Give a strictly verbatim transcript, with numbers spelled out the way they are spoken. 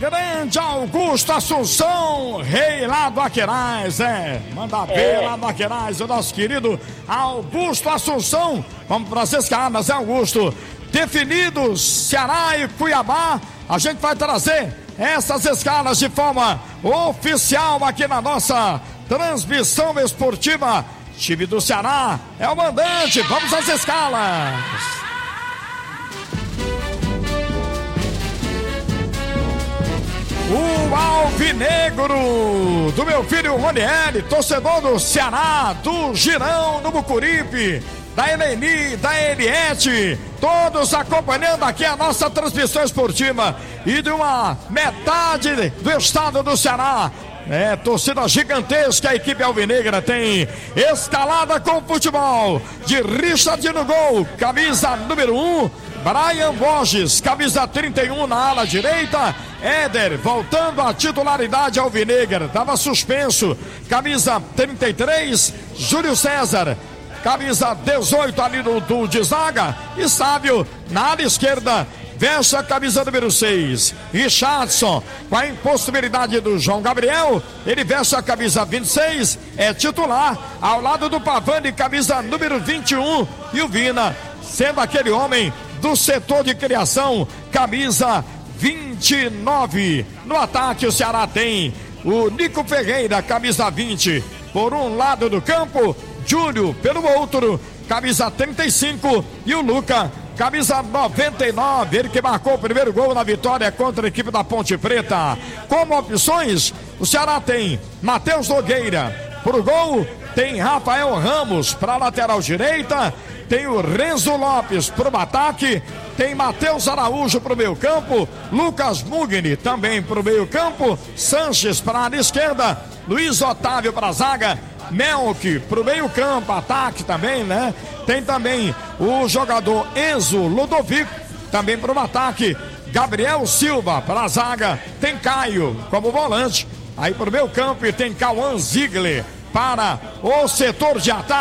grande Augusto Assunção, rei lá do Aquiraz, é, manda ver é. lá do Aquiraz, o nosso querido Augusto Assunção. Vamos para as escalas, é Augusto. Definidos Ceará e Cuiabá, a gente vai trazer essas escalas de forma oficial aqui na nossa transmissão esportiva. Time do Ceará é o mandante, vamos às escalas. O alvinegro do meu filho Ronieri, torcedor do Ceará, do Girão, do Mucuripe, da Eleni, da Eliette, todos acompanhando aqui a nossa transmissão esportiva e de uma metade do estado do Ceará. É, torcida gigantesca, a equipe alvinegra tem escalada com futebol de Richard no gol, camisa número um, Brian Borges, camisa trinta e um na ala direita, Éder voltando à titularidade alvinegra, estava suspenso, camisa trinta e três, Júlio César, camisa dezoito ali do, do de zaga, e Sávio na ala esquerda, veste a camisa número seis. Richardson, com a impossibilidade do João Gabriel, ele veste a camisa vinte e seis, é titular, ao lado do Pavani, camisa número vinte e um, e o Vina, sendo aquele homem do setor de criação, camisa vinte e nove. No ataque o Ceará tem o Nico Ferreira, camisa vinte, por um lado do campo, Júlio pelo outro, camisa trinta e cinco, e o Luca, camisa noventa e nove, ele que marcou o primeiro gol na vitória contra a equipe da Ponte Preta. Como opções, o Ceará tem Matheus Nogueira pro gol, tem Rafael Ramos para lateral direita, tem o Renzo Lopes pro ataque, tem Matheus Araújo pro meio campo, Lucas Mugni também pro meio campo, Sanches para a esquerda, Luiz Otávio para a zaga, Melk pro meio campo, ataque também, né? Tem também o jogador Enzo Ludovico, também para o ataque, Gabriel Silva para a zaga, tem Caio como volante, aí para o meio campo e tem Cauã Ziegler para o setor de ataque.